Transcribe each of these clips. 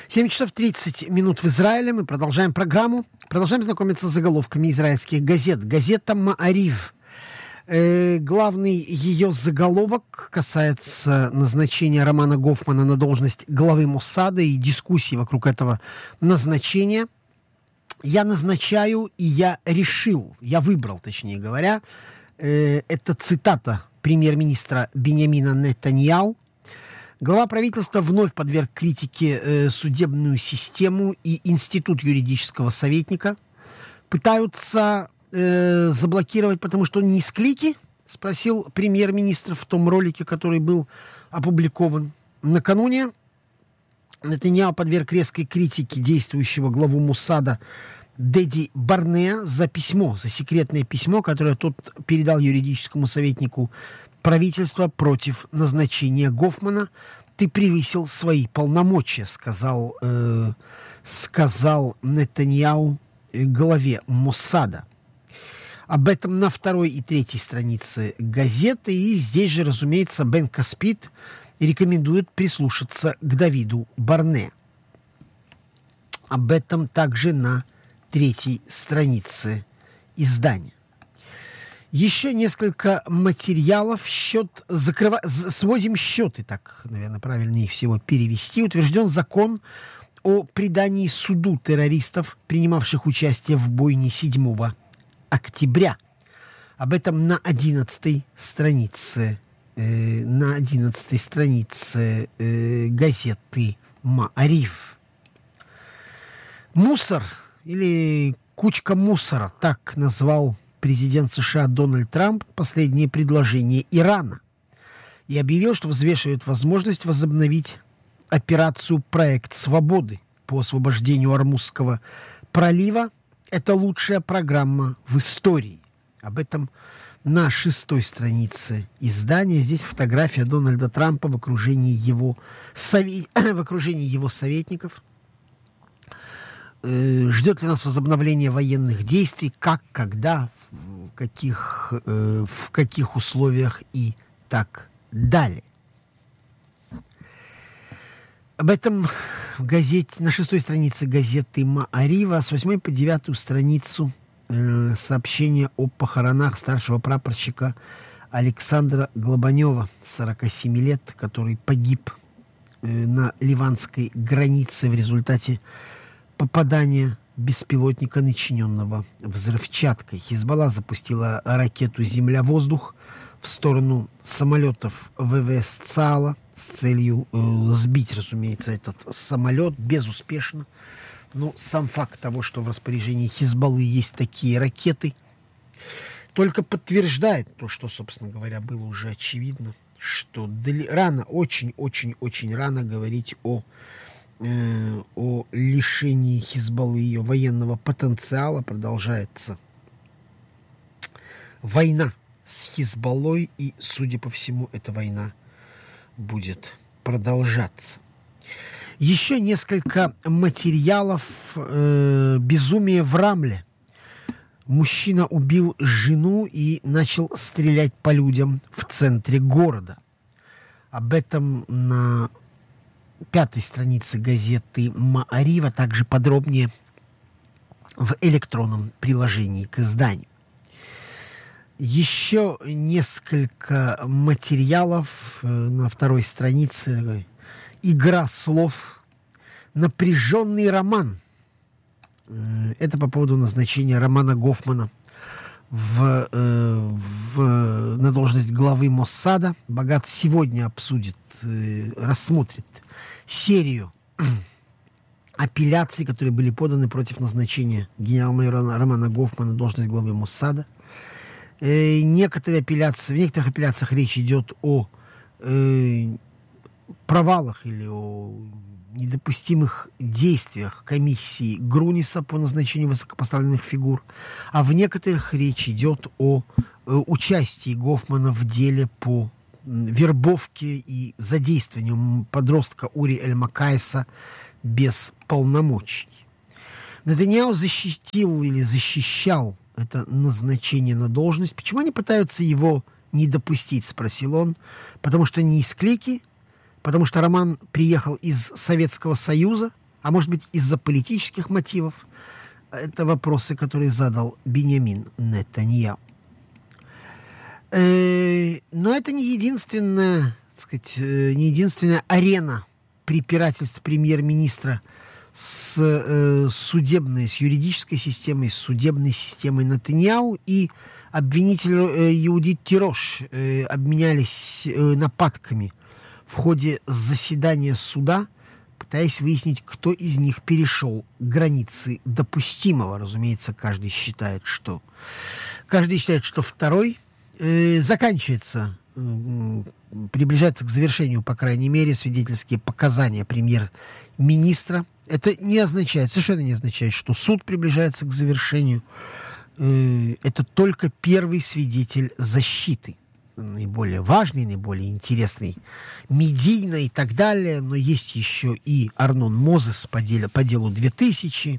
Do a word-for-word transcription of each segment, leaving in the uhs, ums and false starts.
семь часов тридцать минут в Израиле. Мы продолжаем программу. Продолжаем знакомиться с заголовками израильских газет. Газета «Ма'арив». Э, главный ее заголовок касается назначения Романа Гофмана на должность главы Моссада и дискуссии вокруг этого назначения. Я назначаю, и я решил, я выбрал, точнее говоря, э, это цитата премьер-министра Биньямина Нетаньяху. Глава правительства вновь подверг критике э, судебную систему и институт юридического советника. Пытаются э, заблокировать, потому что он не из клики, спросил премьер-министр в том ролике, который был опубликован. Накануне Нетаньяху подверг резкой критике действующего главу Моссада Деди Барнеа за письмо, за секретное письмо, которое тот передал юридическому советнику правительства против назначения Гофмана. Ты превысил свои полномочия, сказал, э, сказал Нетаньяху главе Моссада. Об этом на второй и третьей странице газеты. И здесь же, разумеется, Бен Каспит рекомендует прислушаться к Давиду Барне. Об этом также на третьей странице издания. Еще несколько материалов. Счет закрыва... Сводим счеты, так, наверное, правильнее всего перевести. Утвержден закон о предании суду террористов, принимавших участие в бойне седьмого октября. Об этом на одиннадцатой странице, э, на одиннадцатой странице э, газеты «Ма'арив». Мусор или кучка мусора, так назвал президент США Дональд Трамп последнее предложение Ирана и объявил, что взвешивает возможность возобновить операцию «Проект свободы» по освобождению Ормузского пролива. Это лучшая программа в истории. Об этом на шестой странице издания. Здесь фотография Дональда Трампа в окружении его, сове... в окружении его советников. Ждет ли нас возобновление военных действий, как, когда, в каких, э, в каких условиях и так далее. Об этом в газете, на шестой странице газеты «Ма'арива», с восьмой по девятую страницу э, сообщение о похоронах старшего прапорщика Александра Глобанева, сорока семи лет, который погиб э, на ливанской границе в результате попадание беспилотника, начиненного взрывчаткой. Хизбалла запустила ракету «Земля-воздух» в сторону самолетов ВВС ЦААЛа с целью э, сбить, разумеется, этот самолет безуспешно. Но сам факт того, что в распоряжении Хизбаллы есть такие ракеты, только подтверждает то, что, собственно говоря, было уже очевидно, что рано, очень-очень-очень рано говорить о о лишении Хизбаллы ее военного потенциала. Продолжается война с Хизбаллой, и, судя по всему, эта война будет продолжаться. Еще несколько материалов. Э, безумие в Рамле. Мужчина убил жену и начал стрелять по людям в центре города. Об этом на пятой странице газеты «Ма'арива», также подробнее в электронном приложении к изданию. Еще несколько материалов на второй странице. Игра слов. Напряженный роман. Это по поводу назначения Романа Гофмана в, в, на должность главы Моссада. Богат сегодня обсудит, рассмотрит серию апелляций, которые были поданы против назначения генерал-майора Романа Гофмана на должность главы Моссада. Э, некоторые апелляции, в некоторых апелляциях речь идет о э, провалах или о недопустимых действиях комиссии Груниса по назначению высокопоставленных фигур, а в некоторых речь идет о э, участии Гофмана в деле по вербовке и задействованию подростка Ури Эль-Макайса без полномочий. Нетаньяху защитил или защищал это назначение на должность. Почему они пытаются его не допустить, спросил он. Потому что не из клики, потому что Роман приехал из Советского Союза, а может быть из-за политических мотивов. Это вопросы, которые задал Биньямин Нетаньяху. Э, но это не единственная, так сказать, не единственная арена препирательств премьер-министра с э, судебной, с юридической системой, с судебной системой Нетаньяху. И обвинитель э, Иудит Тирош э, обменялись э, нападками в ходе заседания суда, пытаясь выяснить, кто из них перешел границы допустимого. Разумеется, каждый считает, что каждый считает, что второй э, заканчивается, э, приближается к завершению, по крайней мере, свидетельские показания премьер-министра. Это не означает, совершенно не означает, что суд приближается к завершению. Э, это только первый свидетель защиты. Наиболее важный, наиболее интересный, медийно и так далее. Но есть еще и Арнон Мозес по делу, по делу две тысячи.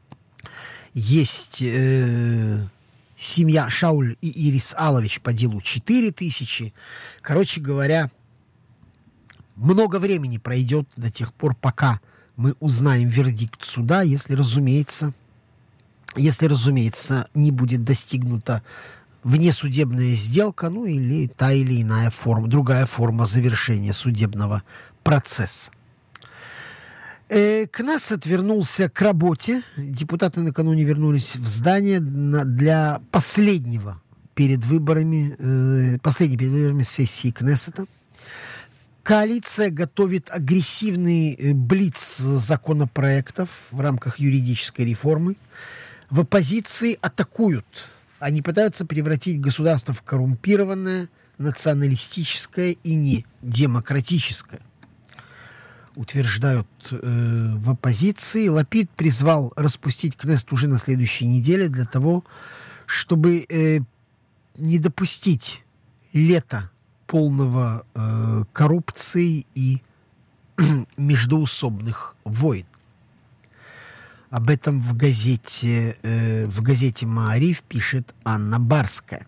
Есть э, семья Шауль и Ирис Алович по делу четыре тысячи. Короче говоря, много времени пройдет до тех пор, пока мы узнаем вердикт суда, если, разумеется, если, разумеется, не будет достигнута внесудебная сделка, ну или та или иная форма, другая форма завершения судебного процесса. Э, Кнессет вернулся к работе. Депутаты накануне вернулись в здание для последнего перед выборами, э, последней перед выборами сессии Кнессета. Коалиция готовит агрессивный блиц законопроектов в рамках юридической реформы. В оппозиции атакуют. Они пытаются превратить государство в коррумпированное, националистическое и не демократическое. Утверждают э, в оппозиции. Лапид призвал распустить Кнессет уже на следующей неделе для того, чтобы э, не допустить лета полного э, коррупции и междоусобных войн. Об этом в газете, э, в газете «Маариф» пишет Анна Барская.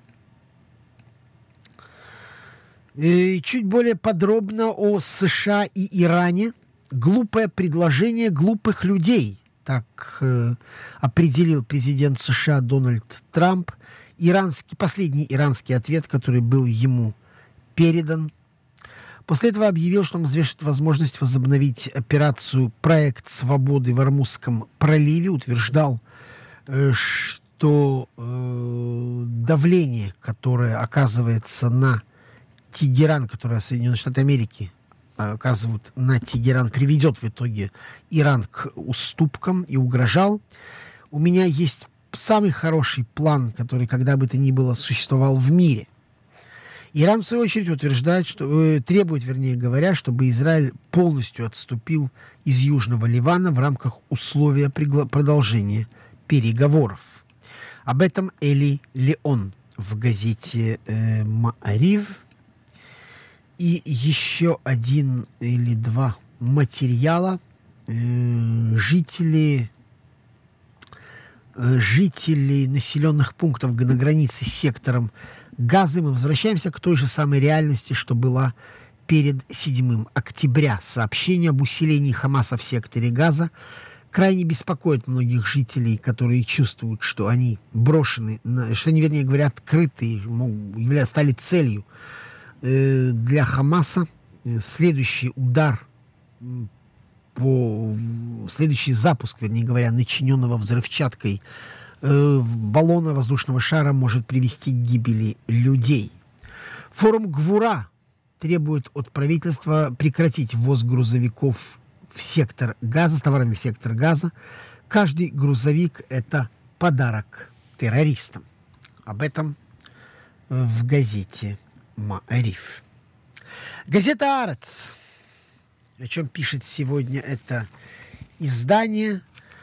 И чуть более подробно о США и Иране. Глупое предложение глупых людей. Так э, определил президент США Дональд Трамп. Иранский, последний иранский ответ, который был ему передан. После этого объявил, что он взвешивает возможность возобновить операцию «Проект свободы» в Ормузском проливе. Утверждал, что э, давление, которое оказывается на Тегеран, которое Соединенные Штаты Америки оказывают на Тегеран, приведет в итоге Иран к уступкам, и угрожал. У меня есть самый хороший план, который когда бы то ни было существовал в мире. Иран, в свою очередь, утверждает, что, э, требует, вернее говоря, чтобы Израиль полностью отступил из Южного Ливана в рамках условия пригла- продолжения переговоров. Об этом Эли Леон в газете э, «Маариф». И еще один или два материала. Э, жители, э, жители населенных пунктов на границе с сектором Газы. Мы возвращаемся к той же самой реальности, что была перед седьмым октября. Сообщение об усилении Хамаса в секторе Газа крайне беспокоит многих жителей, которые чувствуют, что они брошены, на, что они, вернее говоря, открытые, являются, стали целью э, для Хамаса. Следующий удар, по, следующий запуск, вернее говоря, начиненного взрывчаткой баллона воздушного шара может привести к гибели людей. Форум Гвура требует от правительства прекратить ввоз грузовиков в сектор Газа, с товарами в сектор Газа. Каждый грузовик – это подарок террористам. Об этом в газете «Маариф». Газета «Арец», о чем пишет сегодня это издание.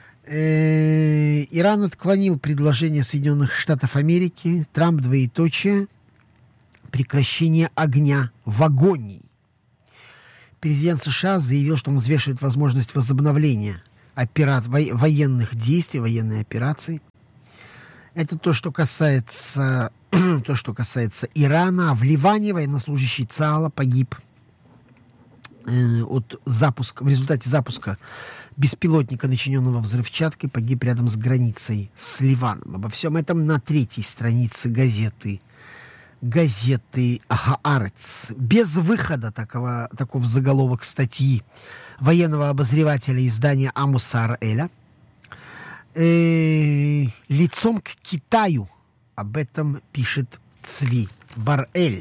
Иран отклонил предложение Соединенных Штатов Америки, Трамп, двоеточие, прекращение огня в агонии. Президент США заявил, что он взвешивает возможность возобновления опера... военных действий, военной операции. Это то, что касается, то, что касается Ирана. А в Ливане военнослужащий ЦААЛа погиб э, от запуска, в результате запуска беспилотника, начиненного взрывчаткой, погиб рядом с границей с Ливаном. Обо всем этом на третьей странице газеты газеты «Хаарец». Без выхода такого, такого заголовок статьи военного обозревателя издания Амуса Ар-Эля. Э, лицом к Китаю. Об этом пишет Цви Бар-Эль.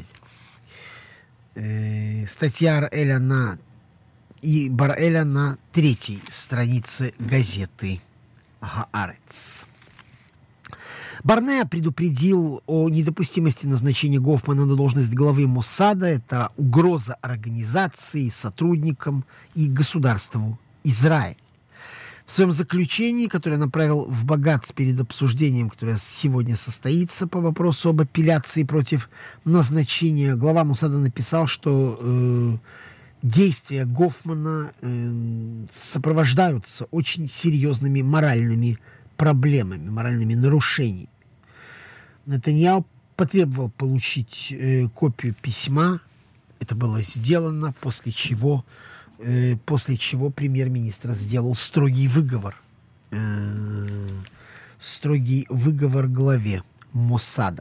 Э, статья Ар-Эля на и Бар-Эля на третьей странице газеты «Хаарец». Барнеа предупредил о недопустимости назначения Гофмана на должность главы Моссада. Это угроза организации, сотрудникам и государству Израиль. В своем заключении, которое направил в Багац перед обсуждением, которое сегодня состоится по вопросу об апелляции против назначения, глава Моссада написал, что э, действия Гофмана э, сопровождаются очень серьезными моральными проблемами, моральными нарушениями. Нетаньяху потребовал получить э, копию письма. Это было сделано, после чего, э, после чего премьер-министр сделал строгий выговор. Э, строгий выговор главе Моссада.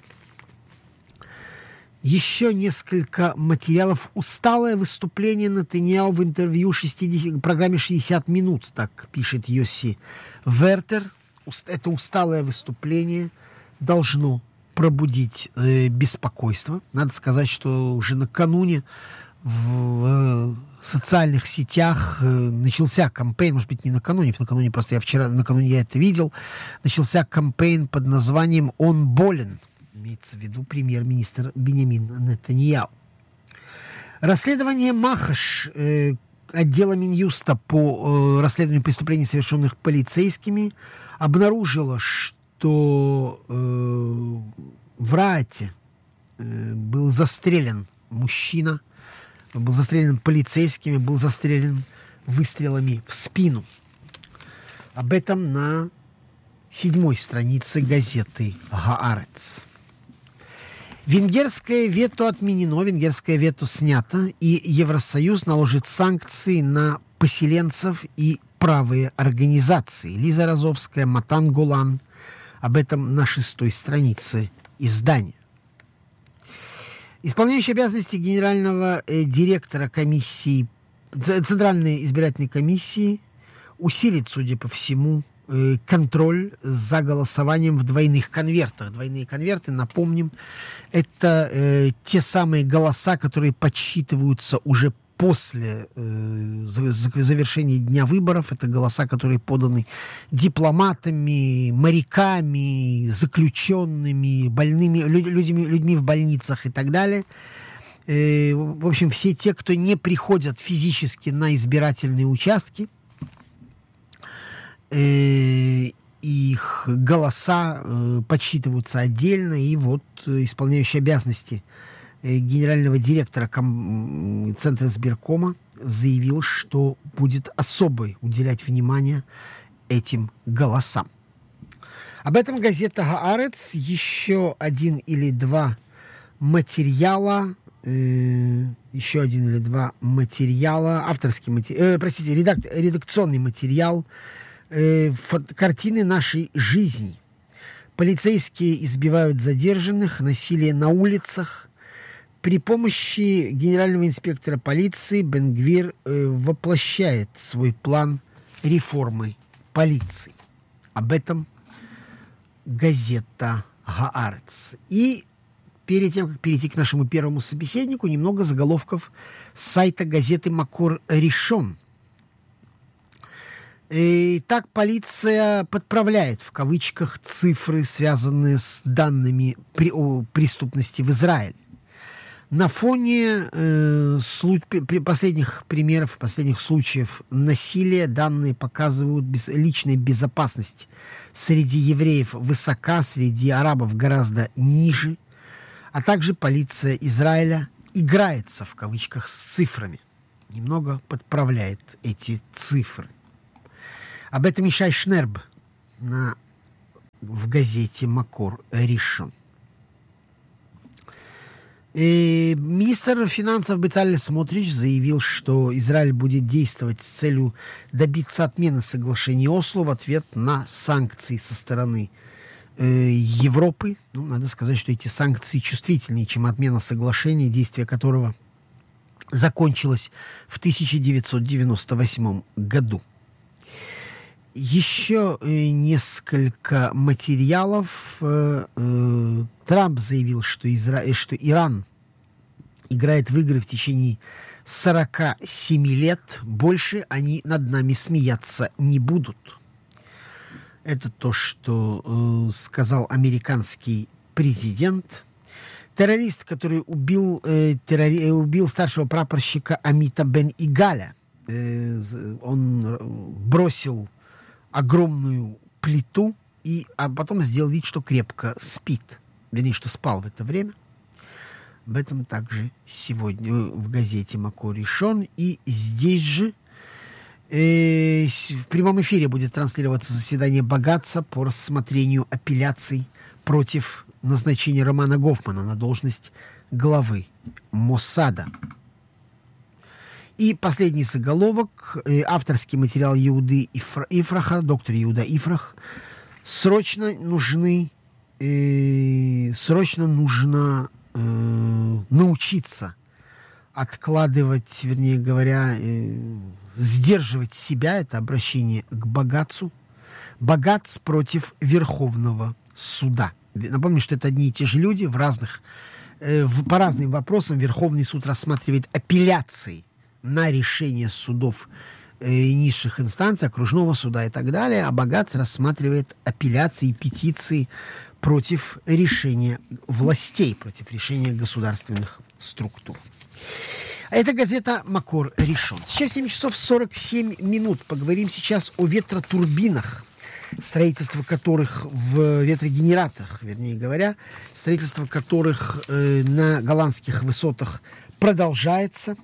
Еще несколько материалов. Усталое выступление Нетаньяху в интервью шестидесяти, программе шестьдесят минут, так пишет Йосси Вертер. Это усталое выступление должно пробудить э, беспокойство. Надо сказать, что уже накануне в э, социальных сетях э, начался кампейн, может быть, не накануне, накануне просто я вчера, накануне я это видел, начался кампейн под названием «Он болен». Имеется в виду премьер-министр Биньямин Нетаньяху. Расследование Махаш, э, отдела Минюста по э, расследованию преступлений, совершенных полицейскими, обнаружило, что э, в Раате э, был застрелен мужчина, был застрелен полицейскими, был застрелен выстрелами в спину. Об этом на седьмой странице газеты «Хаарец». Венгерское вето отменено, венгерское вето снято, и Евросоюз наложит санкции на поселенцев и правые организации. Лиза Розовская, Матан Гулан. Об этом на шестой странице издания. Исполняющий обязанности генерального э, директора комиссии, Центральной избирательной комиссии усилит, судя по всему, э, контроль за голосованием в двойных конвертах. Двойные конверты, напомним, это э, те самые голоса, которые подсчитываются уже после э, завершения дня выборов. Это голоса, которые поданы дипломатами, моряками, заключенными, больными, людьми, людьми в больницах и так далее. Э, в общем, все те, кто не приходят физически на избирательные участки, э, их голоса э, подсчитываются отдельно, и вот э, исполняющий обязанности генерального директора ком- Центра избиркома заявил, что будет особо уделять внимание этим голосам. Об этом газета «Хаарец». Еще один или два материала, э, еще один или два материала, авторский материал, э, простите, редак- редакционный материал, э, фото- картины нашей жизни. Полицейские избивают задержанных, насилие на улицах. При помощи генерального инспектора полиции Бен-Гвир э, воплощает свой план реформы полиции. Об этом газета «Хаарец». И перед тем, как перейти к нашему первому собеседнику, немного заголовков с сайта газеты «Макор Ришон». Итак, полиция подправляет, в кавычках, цифры, связанные с данными при, о преступности в Израиле. На фоне э, слу- при последних примеров, последних случаев насилия данные показывают без- личная безопасность среди евреев высока, среди арабов гораздо ниже, а также полиция Израиля играется, в кавычках, с цифрами, немного подправляет эти цифры. Об этом Ишай Шнерб на, в газете «Макор Ришон». И министр финансов Бецалель Смотрич заявил, что Израиль будет действовать с целью добиться отмены соглашения Осло в ответ на санкции со стороны э, Европы. Ну, надо сказать, что эти санкции чувствительнее, чем отмена соглашения, действие которого закончилось в тысяча девятьсот девяносто восьмом году. Еще э, несколько материалов. Э, э, Трамп заявил, что, Изра... что Иран играет в игры в течение сорока семи лет. Больше они над нами смеяться не будут. Это то, что э, сказал американский президент. Террорист, который убил, э, террори... убил старшего прапорщика Амита Бен-Игаля, э, он бросил огромную плиту, и, а потом сделал вид, что крепко спит. Вернее, что спал в это время. Об этом также сегодня в газете «Макор Ришон». И здесь же э, в прямом эфире будет транслироваться заседание Багаца по рассмотрению апелляций против назначения Романа Гофмана на должность главы Моссада. И последний заголовок, э, авторский материал Иуды Ифра, Ифраха, доктор Иуда Ифрах. Срочно нужны, э, срочно нужно э, научиться откладывать, вернее говоря, э, сдерживать себя, это обращение к Багацу. Багац против Верховного суда. Напомню, что это одни и те же люди в разных, э, в, по разным вопросам. Верховный суд рассматривает апелляции на решение судов э, низших инстанций, окружного суда и так далее, а Багац рассматривает апелляции, петиции против решения властей, против решения государственных структур. Это газета «Макор Ришон». Сейчас семь часов сорок семь минут. Поговорим сейчас о ветротурбинах, строительство которых в ветрогенераторах, вернее говоря, строительство которых э, на голландских высотах продолжается.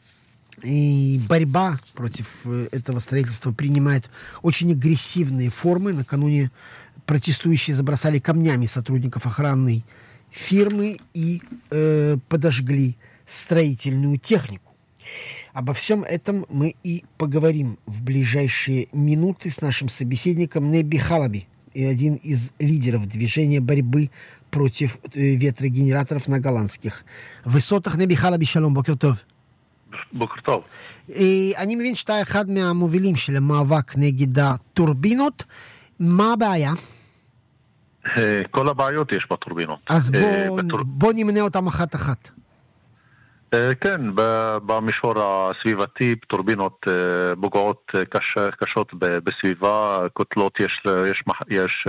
И борьба против этого строительства принимает очень агрессивные формы. Накануне протестующие забросали камнями сотрудников охранной фирмы и э, подожгли строительную технику. Обо всем этом мы и поговорим в ближайшие минуты с нашим собеседником Неби Халаби, один из лидеров движения борьбы против э, ветрогенераторов на голландских высотах. Неби Халаби, шалом, бокер тов. בוקר טוב. אני מבין שאתה אחד מהמובילים של המאבק נגד הטורבינות. מה הבעיה? כל הבעיות יש בטורבינות. אז בוא, בוא נמנה אותם אחת אחת. כן, במישור הסביבתי, טורבינות פוגעות קשות בסביבה, קוטלות יש, יש, יש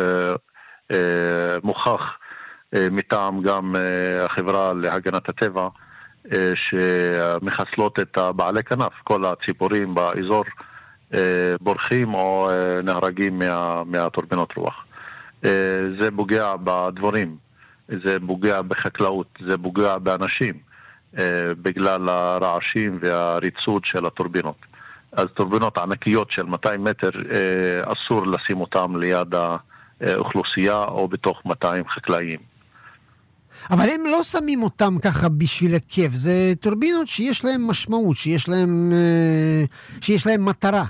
מוכח מטעם גם החברה להגנת הטבע, שמחסלות את בעלי כנף. כל הציפורים באזור בורחים או נהרגים מה, מהטורבינות רוח. זה פוגע בדבורים, זה פוגע בחקלאות, זה פוגע באנשים בגלל הרעשים והריצות של הטורבינות. אז טורבינות ענקיות של מאתיים מטר אסור לשים אותם ליד האוכלוסייה או בתוך מאתיים חקלאיים. אבל הם לא שמים אותם ככה בשביל הכיף. זה טורבינות שיש להם משמעות, שיש להם, שיש להם מטרה.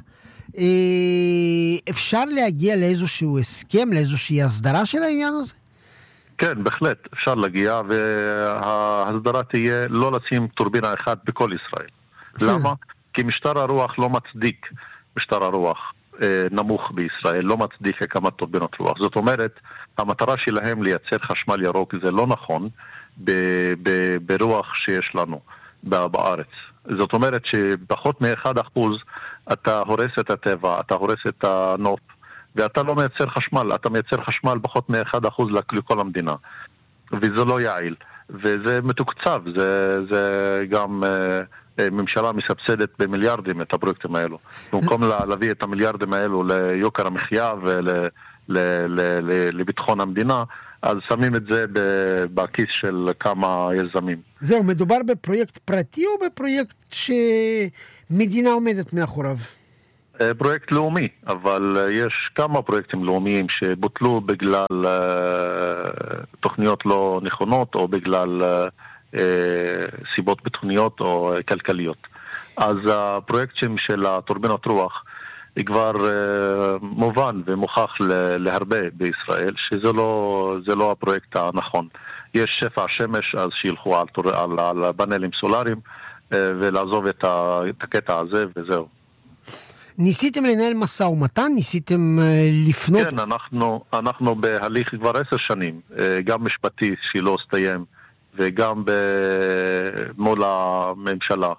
אפשר להגיע לאיזשהו הסכם, לאיזושהי הסדרה של העניין הזה? כן, בהחלט. אפשר להגיע, וההסדרה תהיה לא לשים טורבינה אחת בכל ישראל. למה? כי משטר הרוח לא מצדיק, משטר הרוח נמוך בישראל, לא מצדיק הקמת טורבינות רוח. זאת אומרת, המטרה שלהם לייצר חשמל ירוק זה לא נכון ב- ב- ברוח שיש לנו בארץ. זאת אומרת שפחות מ-אחד אחוז אתה הורס את הטבע, אתה הורס את הנוף, ואתה לא מייצר חשמל, אתה מייצר חשמל פחות מ-אחד אחוז לכל המדינה. וזה לא יעיל. וזה מתוקצב, זה, זה גם אה, ממשלה מסבסדת במיליארדים את הפרויקטים האלו. במקום להביא את המיליארדים האלו ליוקר המחיה ול... לביטחון המדינה, אז שמים את זה בכיס של כמה יזמים. זהו, מדובר בפרויקט פרטי או בפרויקט שמדינה עומדת מאחוריו? פרויקט לאומי, אבל יש כמה פרויקטים לאומיים שבוטלו בגלל תוכניות לא נכונות או בגלל סיבות ביטחוניות או כלכליות. אז הפרויקטים של הטורבינות רוח כבר מובן ומוכח להרבה בישראל, שזה לא, זה לא הפרויקט הנכון. יש שפע שמש, אז שילכו על, על, על פאנלים סולאריים ולעזוב את, ה, את הקטע הזה וזהו. ניסיתם לנהל משא ומתן? ניסיתם לפנות? כן, אנחנו, אנחנו בהליך כבר עשר שנים, גם משפטי שלא הסתיים, וגם מול הממשלה,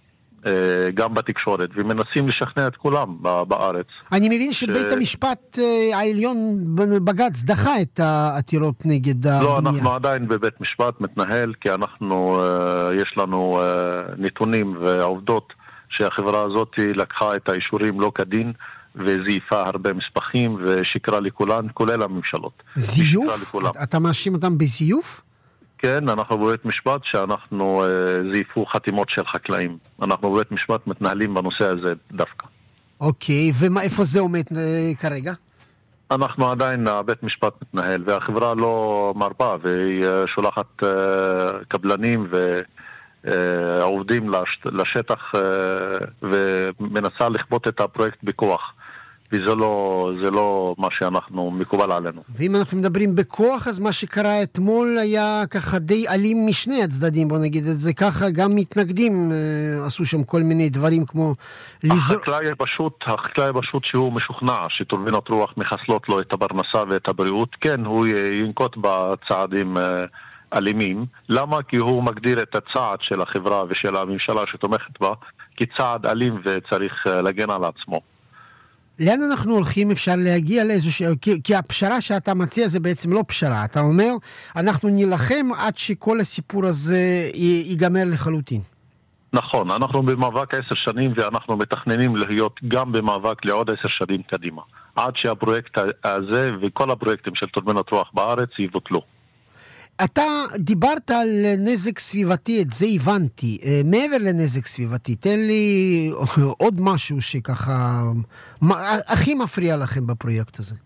גם בתקשורת, ומנסים לשכנע את כולם בארץ. אני מבין שבית המשפט העליון בג"ץ דחה את העתירות נגד הבנייה. לא, אנחנו עדיין בבית משפט מתנהל, כי אנחנו, יש לנו נתונים ועובדות שהחברה הזאת לקחה את האישורים לא כדין, וזייפה הרבה מספחים ושיקרה לכולן, כולל הממשלות. זיוף? אתה מאשים אותם בזיוף? כן, אנחנו בבית משפט שאנחנו אה, זייפו חתימות של חקלאים. אנחנו בבית משפט מתנהלים בנושא הזה דווקא. אוקיי, ואיפה זה עומד אה, כרגע? אנחנו עדיין, בית משפט מתנהל, והחברה לא מרפה, והיא אה, שולחת אה, קבלנים ועובדים אה, לש, לשטח אה, ומנסה לכפות את הפרויקט בכוח. וזה לא, זה לא מה שאנחנו מקובל עלינו. ואם אנחנו מדברים בכוח, אז מה שקרה אתמול היה ככה די אלים משני הצדדים, בוא נגיד את זה ככה, גם מתנגדים עשו שם כל מיני דברים כמו... החקלאי פשוט, החקלאי פשוט שהוא משוכנע שטורבינות רוח מחסלות לו את הפרנסה ואת הבריאות, כן, הוא ינקוט בצעדים אלימים. למה? כי הוא מגדיר את הצעד של החברה ושל הממשלה שתומכת בה כצעד אלים וצריך להגן על עצמו. לאן אנחנו הולכים? אפשר להגיע לאיזושהי... כי, כי הפשרה שאתה מציע זה בעצם לא פשרה. אתה אומר, אנחנו נלחם עד שכל הסיפור הזה ייגמר לחלוטין. נכון, אנחנו במאבק עשר שנים ואנחנו מתכננים להיות גם במאבק לעוד עשר שנים קדימה. עד שהפרויקט הזה וכל הפרויקטים של טורבינות רוח בארץ יבוטלו. אתה דיברת על נזק סביבתי, את זה הבנתי. מעבר לנזק סביבתי, תן לי עוד משהו שככה הכי מפריע לכם בפרויקט הזה.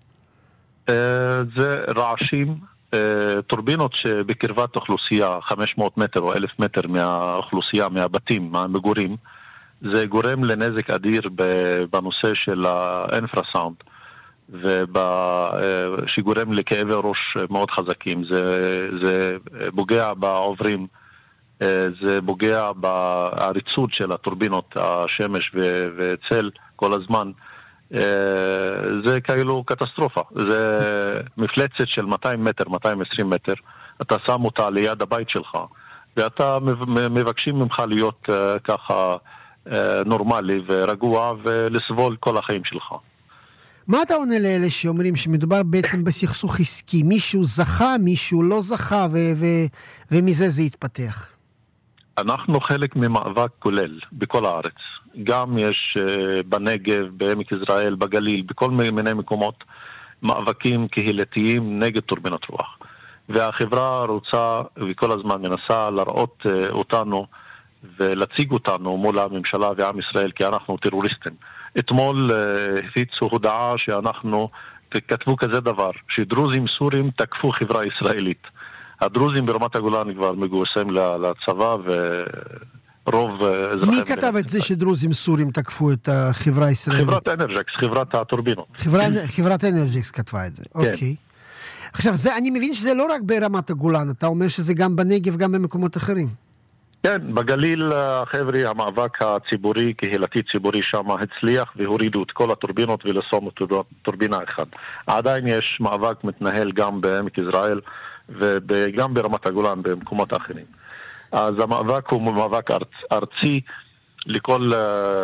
זה רעשים, טורבינות שבקרבת אוכלוסייה, חמש מאות מטר או אלף מטר מהאוכלוסייה, מהבתים, מהמגורים, זה גורם לנזק אדיר בנושא של האינפרסאונד. שגורם לכאבי ראש מאוד חזקים. זה, זה פוגע בעוברים, זה פוגע בעריצות של הטורבינות, השמש וצל כל הזמן. זה כאילו קטסטרופה. זה מפלצת של מאתיים מטר, מאתיים ועשרים מטר. אתה שם אותה ליד הבית שלך, ואתה מבקשים ממך להיות ככה נורמלי ורגוע ולסבול כל החיים שלך. מה אתה עונה לאלה שאומרים שמדובר בעצם בסכסוך עסקי? מישהו זכה, מישהו לא זכה, ו- ו- ומזה זה יתפתח? אנחנו חלק ממאבק כולל בכל הארץ. גם יש uh, בנגב, בעמק יזרעאל, בגליל, בכל מיני מקומות, מאבקים קהילתיים נגד טורבינות רוח. והחברה רוצה וכל הזמן מנסה לראות uh, אותנו ולהציג אותנו מול הממשלה ועם ישראל כי אנחנו טרוריסטים. אתמול uh, הפיצו הודעה שאנחנו, כתבו כזה דבר, שדרוזים סורים תקפו חברה ישראלית. הדרוזים ברמת הגולן כבר מגויסים לצבא ורוב אזרחים... מי כתב את זה שדרוזים סורים תקפו את החברה הישראלית? חברת אנרג'קס, חברת הטורבינות. חברה, חברת אנרג'קס כתבה את זה, כן. אוקיי. עכשיו, זה, אני מבין שזה לא רק ברמת הגולן, אתה אומר שזה גם בנגב, גם במקומות אחרים. כן, בגליל, חבר'ה, המאבק הציבורי, קהילתי ציבורי שם הצליח והורידו את כל הטורבינות ולשום את טורבינה אחת. עדיין יש מאבק מתנהל גם בעמק יזרעאל וגם ברמת הגולן במקומות אחרים. אז המאבק הוא מאבק ארצ, ארצי לכל,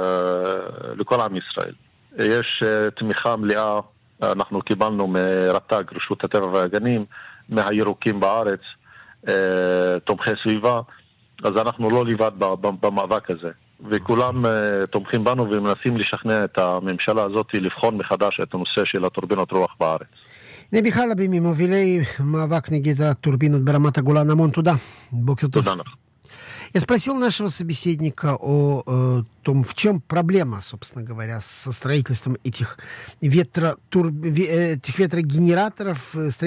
לכל עם ישראל. יש תמיכה מלאה, אנחנו קיבלנו מרט"ג, רשות הטבע והגנים, מהירוקים בארץ, תומכי סביבה, אז אנחנו לא לבד במאבק הזה. וכולם תומכים בנו ומנסים לשכנע את הממשלה הזאת לבחון מחדש את הנושא של הטורבינות רוח בארץ. נבי חלבי, ממובילי מאבק נגד турбинут ברמת הגולן, המון туда. Бокер тов. Туда. Я спросил нашего собеседника о э, том, в чем проблема, собственно говоря, со строительством этих, ветро, тур, этих ветрогенераторов,